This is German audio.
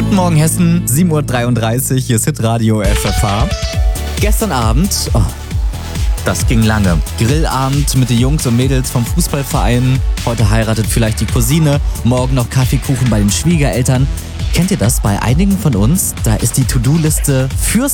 Guten Morgen Hessen, 7.33 Uhr, hier ist Hitradio FFH. Gestern Abend, das ging lange. Grillabend mit den Jungs und Mädels vom Fußballverein. Heute heiratet vielleicht die Cousine, morgen noch Kaffeekuchen bei den Schwiegereltern. Kennt ihr das? Bei einigen von uns, da ist die To-Do-Liste fürs